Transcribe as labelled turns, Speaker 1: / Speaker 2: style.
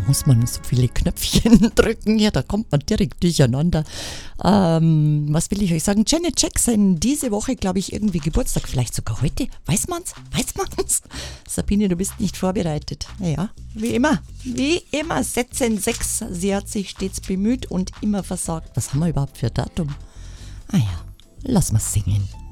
Speaker 1: muss man so viele Knöpfchen drücken. Ja, da kommt man direkt durcheinander. Was will ich euch sagen? Janet Jackson, diese Woche, glaube ich, irgendwie Geburtstag. Vielleicht sogar heute. Weiß man's? Sabine, du bist nicht vorbereitet. Ja, wie immer. Sätzen 6. Sie hat sich stets bemüht und immer versagt. Was haben wir überhaupt für Datum? Ah ja, lass mal singen.